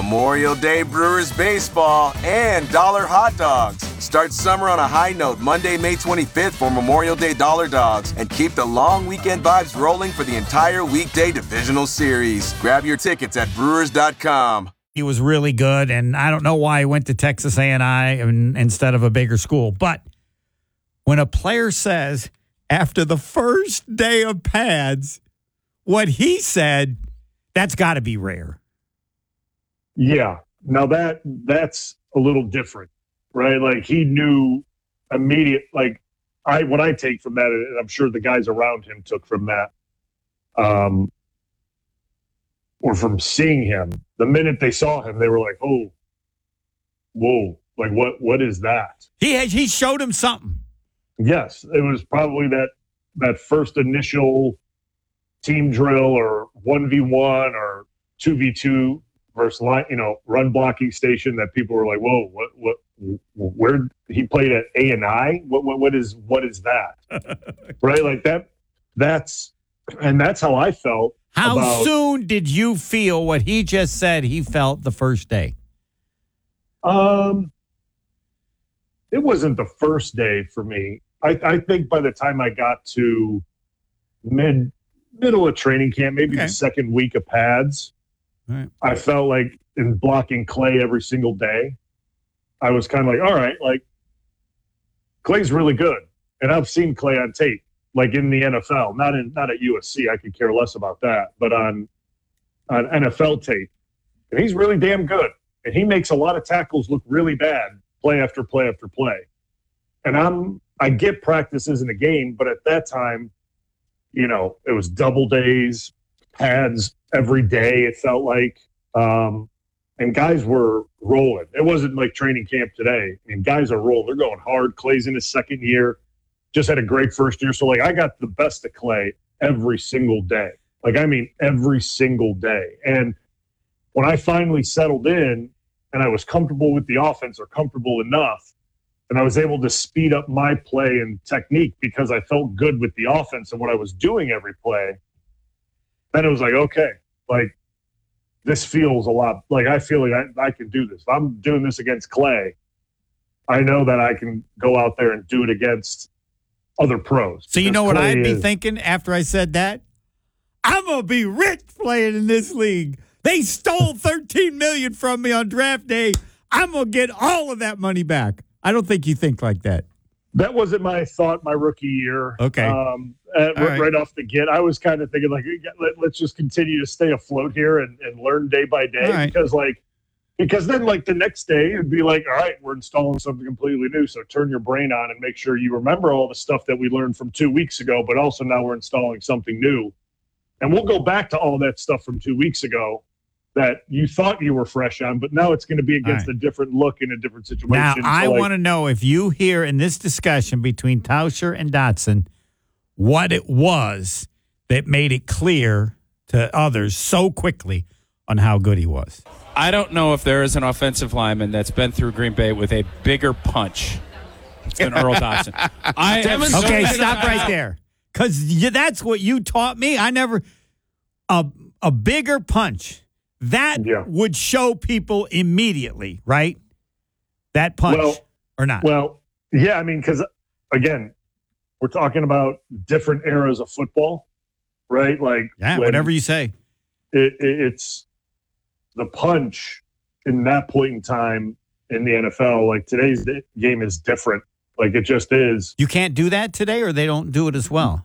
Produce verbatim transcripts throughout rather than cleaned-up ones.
Memorial Day Brewers baseball and dollar hot dogs. Start summer on a high note Monday, May twenty-fifth for Memorial Day Dollar Dogs and keep the long weekend vibes rolling for the entire weekday divisional series. Grab your tickets at brewers dot com. He was really good, and I don't know why he went to Texas A and I instead of a bigger school. But when a player says after the first day of pads what he said, that's got to be rare. Yeah. Now that that's a little different, right? Like he knew immediate, like I, what I take from that, and I'm sure the guys around him took from that, um, or from seeing him, the minute they saw him, they were like, oh, whoa, like what, what is that? He had, he showed him something. Yes. It was probably that, that first initial team drill or one v one or two v two versus line, you know, run blocking station that people were like, whoa, what, what, where he played at A and I? What, what, what is, what is that? Right? Like that, that's, and that's how I felt. How about, soon did you feel what he just said he felt the first day? Um, it wasn't the first day for me. I, I think by the time I got to mid, middle of training camp, maybe okay. the second week of pads, right. I felt like in blocking Clay every single day, I was kind of like, all right, like Clay's really good. And I've seen Clay on tape, like in the N F L, not in, not at U S C. I could care less about that, but on, on N F L tape. And he's really damn good. And he makes a lot of tackles look really bad, play after play after play. And I'm, I get practice isn't a game, but at that time, you know, it was double days, pads every day, it felt like. Um, and guys were rolling. It wasn't like training camp today. I mean, guys are rolling. They're going hard. Clay's in his second year. Just had a great first year. So, like, I got the best of Clay every single day. Like, I mean, every single day. And when I finally settled in and I was comfortable with the offense or comfortable enough, and I was able to speed up my play and technique because I felt good with the offense and what I was doing every play, then it was like, okay, like, this feels a lot like I feel like I, I can do this. If I'm doing this against Clay, I know that I can go out there and do it against other pros. So you know what Clay I'd be is, thinking after I said that? I'm going to be rich playing in this league. They stole thirteen million dollars from me on draft day. I'm going to get all of that money back. I don't think you think like that. That wasn't my thought my rookie year. Okay. Um, at, right. right off the get, I was kind of thinking, like, let, let's just continue to stay afloat here and, and learn day by day. Right. Because, like, because then, like, the next day, it'd be like, all right, we're installing something completely new. So turn your brain on and make sure you remember all the stuff that we learned from two weeks ago, but also now we're installing something new. And we'll go back to all that stuff from two weeks ago that you thought you were fresh on, but now it's going to be against right. a different look in a different situation. Now, so I like, want to know if you hear in this discussion between Tauscher and Dotson what it was that made it clear to others so quickly on how good he was. I don't know if there is an offensive lineman that's been through Green Bay with a bigger punch than Earl Dotson. I am okay, stop right there. Because that's what you taught me. I never a, – a bigger punch. That yeah. would show people immediately, right? That punch well, or not? Well, yeah, I mean, because, again, we're talking about different eras of football, right? Like, yeah, whatever you say. It, it, it's the punch in that point in time in the N F L. Like, today's game is different. Like, it just is. You can't do that today, or they don't do it as well?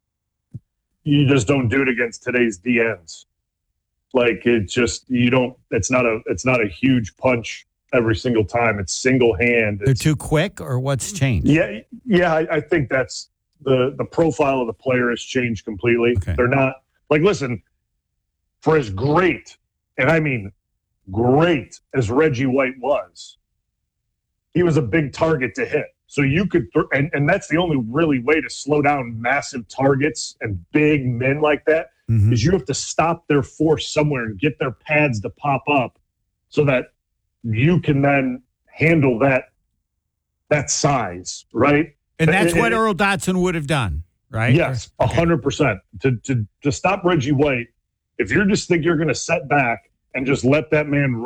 You just don't do it against today's D Ns. Like, it just, you don't, it's not a, it's not a huge punch every single time. It's single hand. It's, They're too quick, or what's changed? Yeah. Yeah. I, I think that's the, the profile of the player has changed completely. Okay. They're not like, listen, for as great, and I mean, great as Reggie White was, he was a big target to hit. So you could, th- and, and that's the only really way to slow down massive targets and big men like that. Mm-hmm. Is you have to stop their force somewhere and get their pads to pop up so that you can then handle that that size, right? And that's and, what and, Earl Dotson would have done, right? Yes, a hundred percent. To to to stop Reggie White, if you're just think you're going to set back and just let that man run.